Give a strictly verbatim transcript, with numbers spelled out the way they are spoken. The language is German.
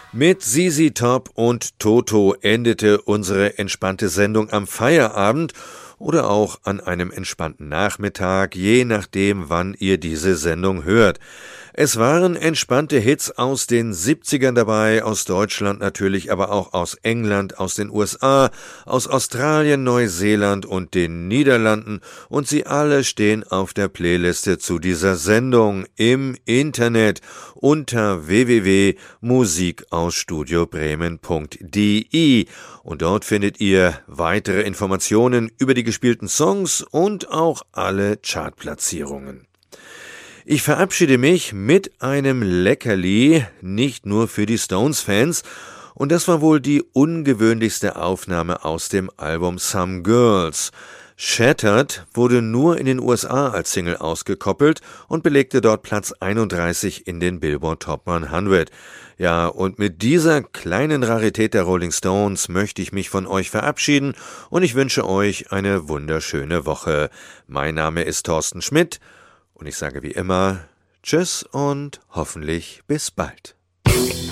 Mit ZZ Top und Toto endete unsere entspannte Sendung am Feierabend oder auch an einem entspannten Nachmittag, je nachdem, wann ihr diese Sendung hört. Es waren entspannte Hits aus den siebzigern dabei, aus Deutschland natürlich, aber auch aus England, aus den U S A, aus Australien, Neuseeland und den Niederlanden, und sie alle stehen auf der Playliste zu dieser Sendung im Internet unter w w w punkt musik aus studio bremen punkt d i, und dort findet ihr weitere Informationen über die gespielten Songs und auch alle Chartplatzierungen. Ich verabschiede mich mit einem Leckerli, nicht nur für die Stones-Fans, und das war wohl die ungewöhnlichste Aufnahme aus dem Album Some Girls. Shattered wurde nur in den U S A als Single ausgekoppelt und belegte dort Platz einunddreißig in den Billboard Top hundert. Ja, und mit dieser kleinen Rarität der Rolling Stones möchte ich mich von euch verabschieden und ich wünsche euch eine wunderschöne Woche. Mein Name ist Thorsten Schmidt. Und ich sage wie immer, tschüss und hoffentlich bis bald.